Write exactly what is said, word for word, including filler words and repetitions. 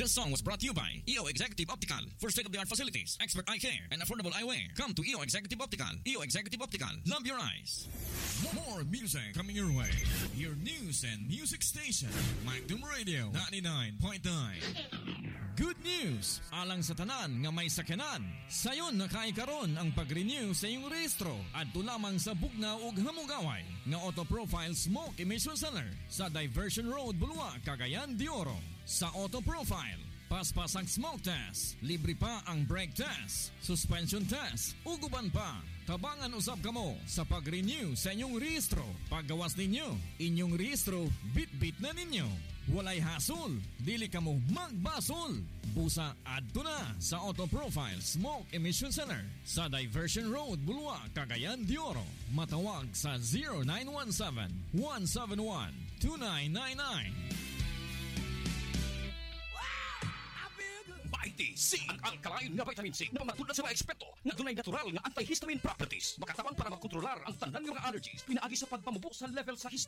This song was brought to you by E O Executive Optical for state-of-the-art facilities, expert eye care, and affordable eyewear. Come to E O Executive Optical. E O Executive Optical. Love your eyes. More music coming your way. Your news and music station. Magdum Radio ninety-nine point nine. Good news! Alang sa tanan nga may sakyanan. Sayon nakaikaron ang pag-renew sa iyong rehistro at lamang sa bugnaw ug hamugaway nga Auto Profile Smoke Emission Center sa Diversion Road, Bulua, Cagayan de Oro. Sa Auto Profile, paspas ang smoke test, libre pa ang brake test, suspension test, uguban pa. Tabangan usab kamo sa pag-renew sa inyong rehistro. Paggawas ninyo, inyong rehistro, bit-bit na ninyo. Walay hasol, dili kamo magbasol. Busa adto na sa Auto Profile Smoke Emission Center sa Diversion Road, Bulua, Cagayan de Oro. Matawag sa zero nine one seven, one seven one, two nine nine nine. Vitamin C, ang alkaline nga vitamin C na pangatulan sa mga eksperto na dunay natural nga antihistamine properties. Makatabang para makontrolar ang tanan nga allergies pinaagi sa pagpamubo sa level sa histamine.